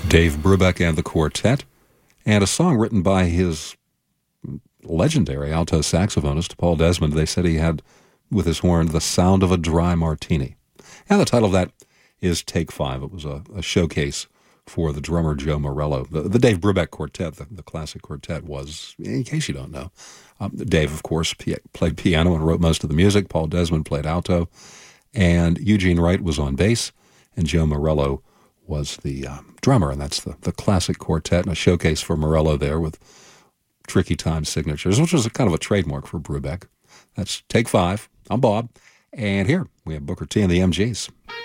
Dave Brubeck and the Quartet, and a song written by his legendary alto saxophonist, Paul Desmond. They said he had, with his horn, the sound of a dry martini. And the title of that is Take Five. It was a showcase for the drummer Joe Morello. The Dave Brubeck Quartet, the classic quartet, was, in case you don't know, Dave, of course, played piano and wrote most of the music. Paul Desmond played alto, and Eugene Wright was on bass, and Joe Morello was the drummer, and that's the classic quartet, and a showcase for Morello there with tricky time signatures, which was a kind of a trademark for Brubeck. That's Take Five. I'm Bob, and here we have Booker T and the MGs.